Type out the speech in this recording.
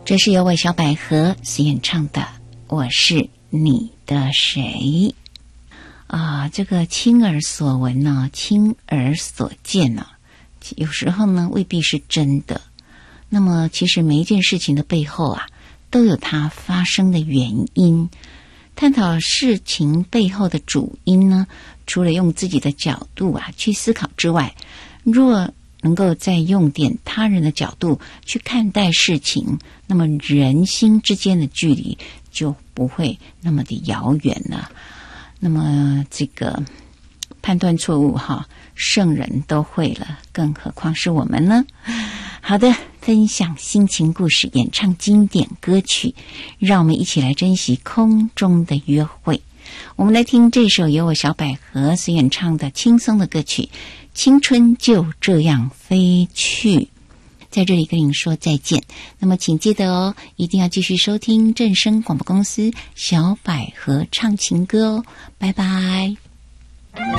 这是由我小百合所演唱的《我是你的谁》啊，这个亲耳所闻呢，亲耳所见呢，有时候呢未必是真的。那么其实每一件事情的背后啊，都有它发生的原因。探讨事情背后的主因呢，除了用自己的角度啊去思考之外，若能够再用点他人的角度去看待事情，那么人心之间的距离就不会那么的遥远了。那么这个判断错误圣人都会了，更何况是我们呢？好的，分享心情故事，演唱经典歌曲，让我们一起来珍惜空中的约会。我们来听这首由我小百合所演唱的轻松的歌曲，青春就这样飞去。在这里跟您说再见。那么请记得哦，一定要继续收听正声广播公司小百合唱情歌哦，拜拜。